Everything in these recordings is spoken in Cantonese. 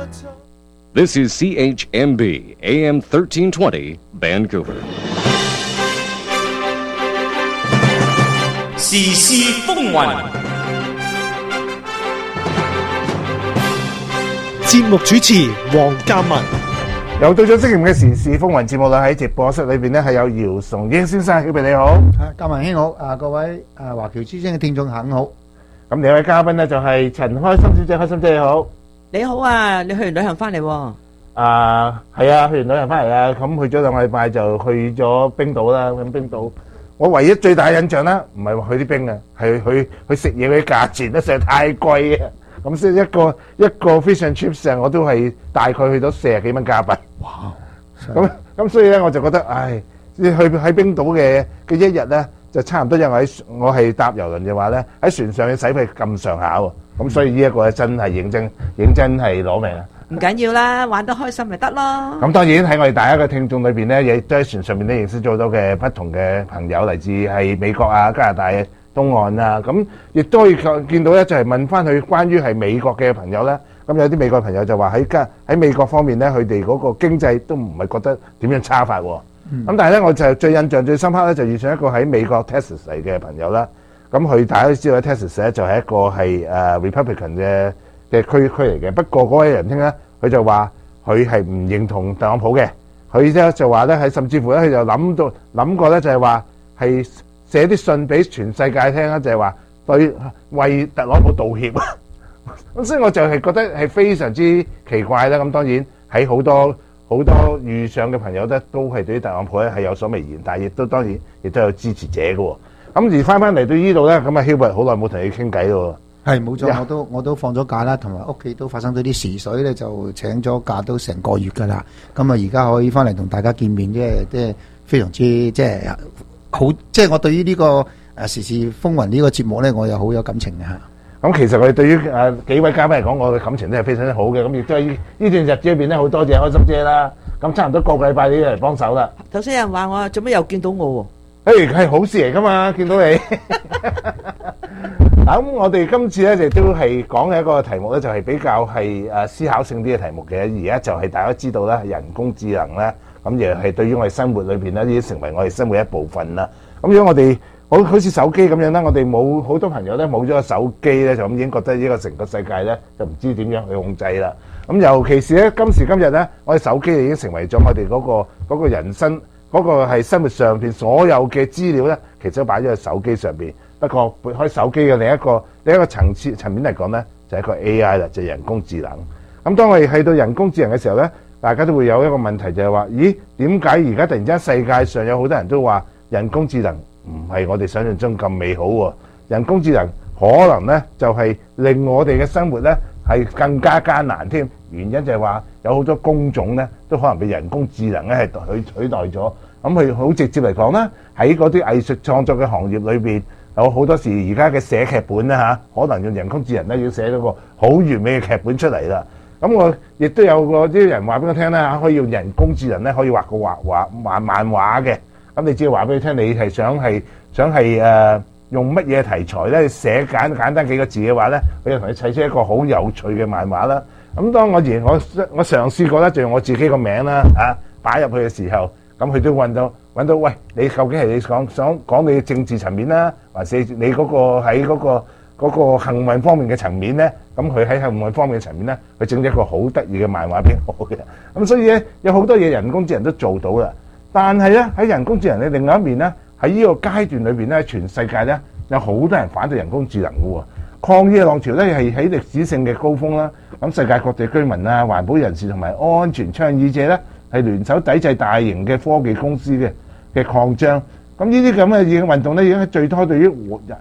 This is CHMB AM 1320 Vancouver. 時事風雲， 節目主持黃嘉文。 又到咗星期五嘅時事風雲節目啦，喺直播室裏邊咧係有姚崇英先生，曉明你好， 嘉文兄好，各位華僑之聲嘅聽眾肯好。 咁兩位嘉賓咧就係陳開心小姐，開心姐你好， 你好啊，你去完旅行翻嚟喎？ 係啊，去完旅行翻嚟啊，咁去咗2個禮拜就去咗冰島啦。咁冰島我唯一最大印象咧，唔係話去啲冰啊，係去食嘢嗰啲價錢咧實在太貴啊！咁所以一個 fish and chips 我都係大概去到40幾蚊加幣。 哇！ 咁所以咧我就覺得，去喺冰島嘅一日咧就差唔多，因為我係搭郵輪嘅話咧，喺船上嘅使費咁上下喎。咁所以呢一個咧真係認真係攞命啊！ 唔緊要啦，玩得開心咪得咯。 咁當然喺我哋大家嘅聽眾裏邊咧，亦都喺船上面咧認識咗好多嘅不同嘅朋友，嚟自係美國啊、加拿大東岸啊。咁亦都可以見到咧，就係問翻佢關於係美國嘅朋友咧。咁有啲美國朋友就話喺美國方面咧，佢哋嗰個經濟都唔係覺得點樣差法喎。咁但係咧，我就最印象最深刻咧，就遇上一個喺美國 Texas 嚟嘅朋友啦。咁佢大家都知道 Texas 咧就係一個係Republican 嘅區嚟嘅。不過嗰位仁兄咧，佢就話佢係唔認同特朗普嘅。佢咧就話咧甚至乎咧佢就諗過咧，就係話係寫啲信俾全世界聽啦，就係話為特朗普道歉。咁所以我就係覺得係非常之奇怪啦。咁當然喺好多遇上嘅朋友咧，都係對於特朗普咧係有所微言，但係亦都當然亦都有支持者嘅。咁而翻嚟到呢度咧，咁啊 Hubert 好耐冇同你傾偈咯。 係冇錯，我都放咗假啦，同埋屋企都發生咗啲時水咧，就請咗假都成個月噶啦。咁啊，而家可以翻嚟同大家見面，即係非常之好。即係我對於呢個時事風雲呢個節目咧，我又好有感情嘅嚇。 咁其實我哋對於幾位嘉賓嚟講，我嘅感情都係非常之好嘅。咁亦都係呢段日子裏邊咧，好多謝開心姐啦。咁差唔多個禮拜你都嚟幫手啦。 頭先有人話我做咩又見到我喎？ 係好事嚟噶嘛，見到你。咁我哋今次咧亦都係講嘅一個題目咧，就係比較係思考性啲嘅題目嘅。而家就係大家知道啦，人工智能咧，咁亦係對於我哋生活裏邊咧，已經成為我哋生活一部分啦。咁如果我哋好似手機咁樣啦，我哋冇好多朋友咧冇咗個手機咧，就咁已經覺得呢個成個世界咧就唔知點樣去控制啦。咁尤其是咧今時今日咧，我哋手機已經成為咗我哋嗰個人生嗰個係生活上邊所有嘅資料咧，其實都擺咗喺手機上邊。不過撥開手機嘅另一個層面嚟講咧，就係一個 AI 啦，就係人工智能。咁當我哋去到人工智能嘅時候咧，大家都會有一個問題，就係話：咦，點解而家突然之間世界上有好多人都話人工智能唔係我哋想象中咁美好喎？人工智能可能咧就係令我哋嘅生活咧係更加艱難添。原因就係話有好多工種咧都可能被人工智能咧係取代咗。咁佢好直接嚟講啦，喺嗰啲藝術創作嘅行業裏邊，有好多時而家嘅寫劇本咧可能用人工智能咧要寫到個好完美嘅劇本出嚟啦。咁我亦都有個啲人話俾我聽咧可以用人工智能咧可以畫漫畫嘅。咁你只要話俾佢聽，你係想用乜嘢題材咧寫簡單幾個字嘅話咧，佢就同你砌出一個好有趣嘅漫畫啦。咁當我嘗試過咧，就用我自己個名啦擺入去嘅時候，咁佢都揾到，喂，你究竟係你想講你嘅政治層面啦，還是你嗰個喺嗰個幸運方面嘅層面咧？咁佢喺幸運方面嘅層面咧，佢整咗一個好得意嘅漫畫俾我嘅。咁所以咧，有好多嘢人工智能都做到啦。但係咧喺人工智能嘅另外一面咧，喺呢個階段裏邊咧，全世界咧有好多人反對人工智能嘅喎。抗議嘅浪潮咧係喺歷史性嘅高峰啦。咁世界各地居民啊、環保人士同埋安全倡議者咧，係聯手抵制大型嘅科技公司嘅擴張。咁呢啲咁嘅運動咧，已經係最初對於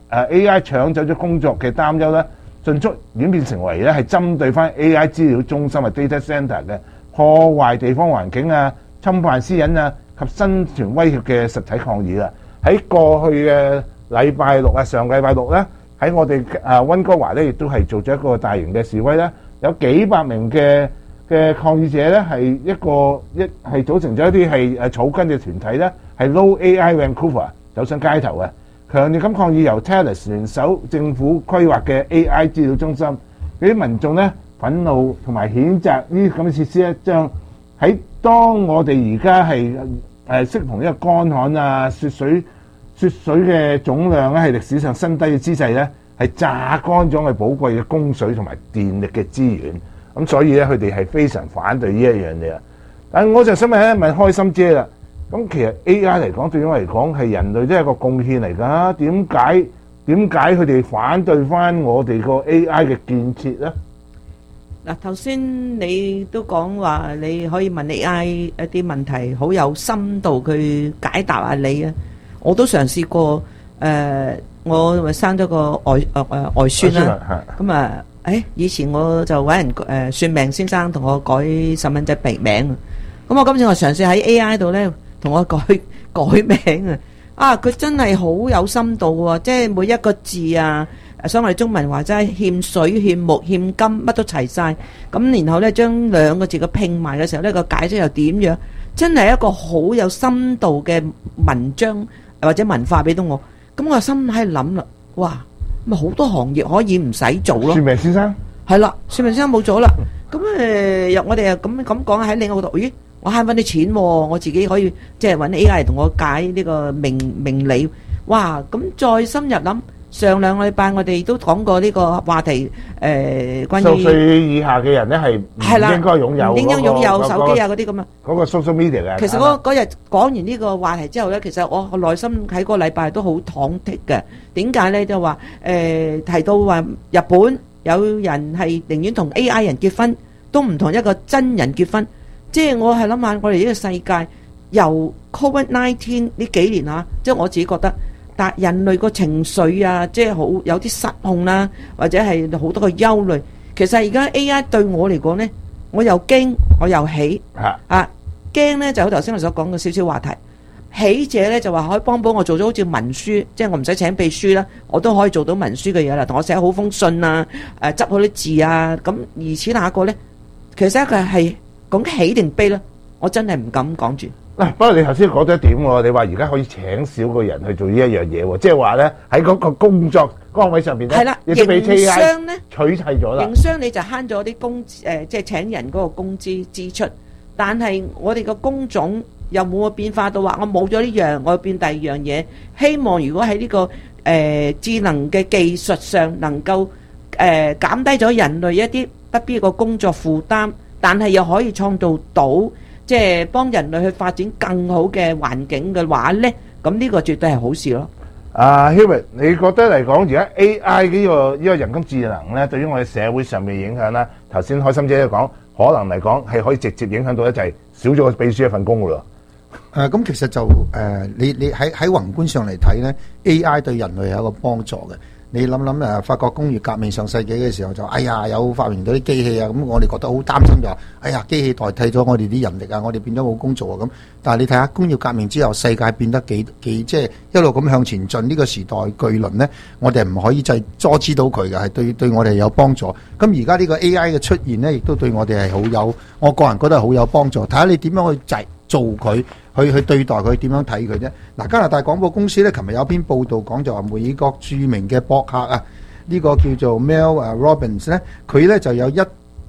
AI 搶走咗工作嘅擔憂咧，迅速演變成為咧係針對翻 AI 資料中心data center 嘅破壞地方環境啊、侵犯私隱啊及生存威脅嘅實體抗議啦。喺過去嘅禮拜六啊，上禮拜六咧，喺我哋溫哥華咧，亦都係做咗一個大型嘅示威啦，有幾百名嘅抗議者咧，係組成咗一啲係草根嘅團體咧，係 Low AI Vancouver 走上街頭嘅，強烈咁抗議由 TELUS 聯手政府規劃嘅 AI 資料中心。嗰啲民眾咧憤怒同埋譴責呢啲咁嘅設施咧，將喺當我哋而家係適逢呢個乾旱啊、雪水嘅總量咧係歷史上新低嘅之際咧，係榨乾咗我哋寶貴嘅供水同埋電力嘅資源。咁所以咧，佢哋係非常反對呢一樣嘢。但係我就想問開心姐啦。咁其實 AI 嚟講，對於我嚟講係人類都係一個貢獻嚟㗎。點解佢哋反對翻我哋個 AI 嘅建設咧？ 嗱，頭先你都講話你可以問 AI 一啲問題，好有深度去解答下你啊！我都嘗試過，我咪生咗個外孫啦。咁啊，以前我就揾人算命先生同我改細蚊仔鼻名。咁我今次我嘗試喺 AI 度咧，同我改名啊！啊，佢真係好有深度喎，即係每一個字啊！所以我哋中文話齋欠水、欠木、欠金，乜都齊晒。咁然後咧，將兩個字嘅拼埋嘅時候咧，個解釋又點樣？真係一個好有深度嘅文章或者文化俾到我。咁我心喺度諗啦，哇！咪好多行業可以唔使做咯。 算命先生係啦，算命先生冇咗啦。咁我哋又咁講喺另一個度，咦？我慳翻啲錢喎，我自己可以即係揾 AI 同我解呢個命理。哇！咁再深入諗。上兩個禮拜我哋都講過呢個話題，關於 16歲以下嘅人咧係唔應該擁有， 唔應該擁有手機啊嗰啲咁啊。 嗰個 social media 嘅。 其實嗰日講完呢個話題之後咧，其實我內心喺個禮拜都好忐忑嘅。點解咧？就話提到話日本有人係寧願同 AI 人結婚，都唔同一個真人結婚。即係我係諗下，我哋呢個世界由 COVID-19 呢幾年啊，即係我自己覺得。但人類個情緒啊，即係好有啲失控啦，或者係好多個憂慮。其實而家 AI 對我嚟講呢，我又驚我又喜啊！驚呢就好頭先我所講嘅少少話題，喜者呢就話可以幫我做咗好似文書，即係我唔使請秘書啦，我都可以做到文書嘅嘢啦，同我寫好封信啊，執好啲字啊。咁而此那個呢，其實一個係講喜定悲呢，我真係唔敢講住。 嗱，不過你頭先講咗一點喎，你話而家可以請少個人去做呢一樣嘢喎，即係話咧喺嗰個工作崗位上邊咧，亦都俾 AI 取替咗啦。 營商你就慳咗啲即係請人嗰個工資支出，但係我哋個工種又冇個變化到話我冇咗呢樣，我要變第二樣嘢。希望如果喺呢個智能嘅技術上能夠減低咗人類一啲不必要嘅工作負擔，但係又可以創造到。即係幫人類去發展更好嘅環境嘅話咧，咁呢個絕對係好事咯。 Hubert，你覺得嚟講而家 AI 呢個人工智能咧，對於我哋社會上面影響咧，頭先開心姐都講，可能嚟講係可以直接影響到咧，就係少咗個秘書一份工噶咯。 咁其實就你喺宏觀上嚟睇咧 ，AI 對人類係一個幫助嘅。你諗諗法國工業革命上世紀嘅時候就有發明到啲機器啊，咁我哋覺得好擔心就話機器代替咗我哋啲人力啊，我哋變咗冇工做啊咁。但係你睇下工業革命之後，世界變得幾即係一路咁向前進，呢個時代巨輪呢，我哋唔可以就阻止到佢嘅，係對我哋有幫助。咁而家呢個 AI 嘅出現呢，亦都對我哋係好有，我個人覺得係好有幫助。睇下你點樣去做佢。去對待佢點樣睇佢啫？嗱，加拿大廣播公司咧，琴日有篇報道講就話美國著名嘅博客啊，呢個叫做 Mel Robbins 咧，佢咧就有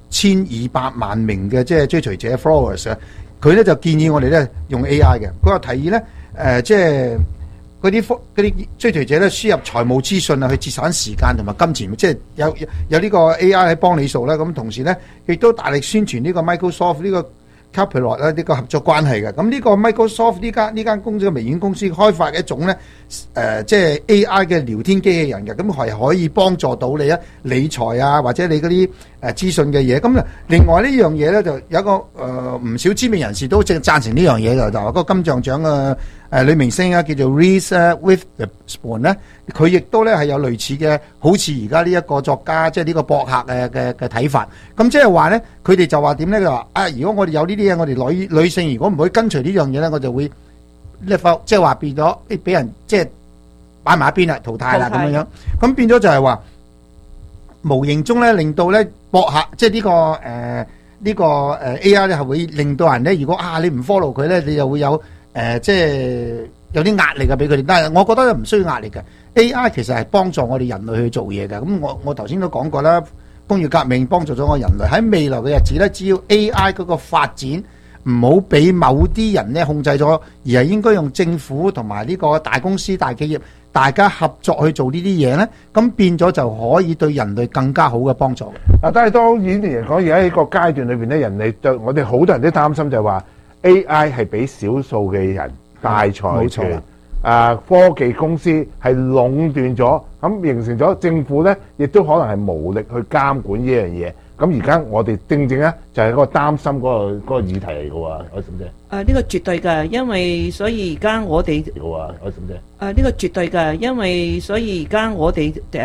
1200萬名嘅即係追隨者 followers 啊，佢咧就建議我哋咧用 AI 嘅，佢話提議咧即係嗰啲追隨者咧輸入財務資訊啊，去節省時間同埋金錢，即係有呢個 AI 喺幫你數啦。咁同時咧亦都大力宣傳呢個 Microsoft 呢個Copilot 咧呢個合作關係嘅，咁呢個 Microsoft 呢間公司嘅微軟公司開發嘅一種咧即係 AI 嘅聊天機器人嘅，咁係可以幫助到你啊理財啊或者你嗰啲資訊嘅嘢。咁另外呢樣嘢咧就有一個唔少知名人士都正贊成呢樣嘢就話嗰個金像獎嘅女明星啊叫做 Reese Witherspoon 咧，佢亦都咧係有類似嘅，好似而家呢一個作家即係呢個博客嘅睇法。咁即係話咧，佢哋就話點咧？就話如果我哋有呢啲嘢，我哋女性如果唔可以跟隨呢樣嘢咧，我就會即係話變咗俾人即係擺埋一邊啦，淘汰啦咁樣。咁變咗就係話無形中咧，令到咧博客即係呢個AI 咧係會令到人咧，如果你唔 follow 佢咧，你就會有即係有啲壓力嘅俾佢哋。但係我覺得唔需要壓力嘅 AI 其實係幫助我哋人類去做嘢嘅。咁我頭先都講過啦， 工業革命幫助咗我人類。喺未來嘅日子咧，只要 AI 嗰個發展唔好俾某啲人咧控制咗，而係應該用政府同埋呢個大公司、大企業大家合作去做呢啲嘢咧，咁變咗就可以對人類更加好嘅幫助。 但係當然嚟講，而家喺個階段裏邊咧，人哋對我哋好多人都擔心就係話 AI 係俾少數嘅人大財團。科技公司係壟斷咗，咁形成咗政府咧，亦都可能係無力去監管呢樣嘢。咁而家我哋正正咧就係一個擔心嗰個議題嚟嘅喎，我知唔知？ 呢個絕對㗎，因為所以而家我哋嘅喎，我知唔知？ 呢個絕對㗎，因為所以而家我哋